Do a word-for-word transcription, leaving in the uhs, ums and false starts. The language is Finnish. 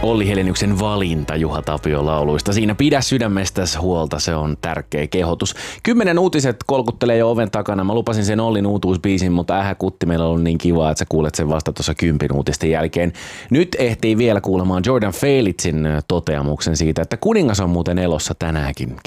Olli Heleniuksen valinta Juha Tapion lauluista. Siinä Pidä sydämestäsi huolta, se on tärkeä kehotus. Kymmenen uutiset kolkuttelee jo oven takana. Mä lupasin sen Ollin uutuusbiisin, mutta ähä kutti, meillä on ollut niin kiva, että sä kuulet sen vasta tuossa kympin uutisten jälkeen. Nyt ehtii vielä kuulemaan Jordan Felitsin toteamuksen siitä, että kuningas on muuten elossa tänäänkin.